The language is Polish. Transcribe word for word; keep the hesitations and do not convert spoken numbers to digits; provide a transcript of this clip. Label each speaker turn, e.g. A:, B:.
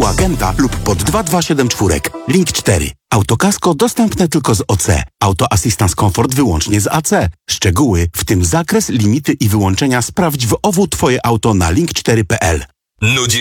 A: u agenta lub pod dwa dwa siedem cztery. Link cztery. Autokasko dostępne tylko z O C. Auto Assistance Comfort wyłącznie z A C. Szczegóły, w tym zakres, limity i wyłączenia sprawdź w O W Twoje auto na link cztery kropka p l.
B: Nudzi